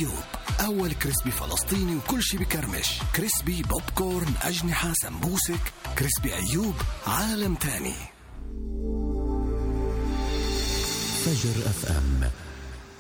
أيوب، أول كريسبي فلسطيني وكل شي بكرمش. كريسبي بوب كورن، أجنحة، سمبوسك. كريسبي أيوب عالم تاني. فجر FM.